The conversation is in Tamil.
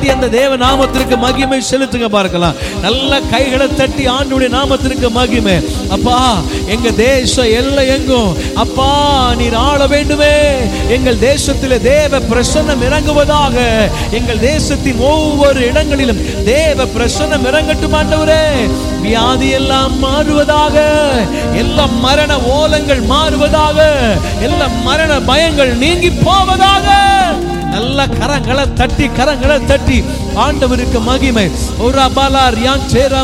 அந்த தேவ நாமத்திற்கு மகிமை செலுத்துங்க பார்க்கலாம். நல்ல கைகளை தட்டி ஆண்டவருடைய நாமத்திற்கு மகிமை. அப்பா, எங்க தேசம் எல்லை எங்கும் அப்பா நீர் ஆள வேண்டுமே. எங்கள் தேசத்திலே தேவ பிரசன்னம் இறங்குவதாக. எங்கள் தேசத்தின் ஒவ்வொரு இடங்களிலும் தேவ பிரசன்னம் இறங்கட்டும் ஆண்டவரே. வியாதி எல்லாம் மாறுவதாக. எல்லா மரண ஓலங்கள் மாறுவதாக. எல்லா மரண பயங்கள் நீங்கி போவதாக. நல்ல கரங்களை தட்டி ஆண்டவருக்கு மகிமை.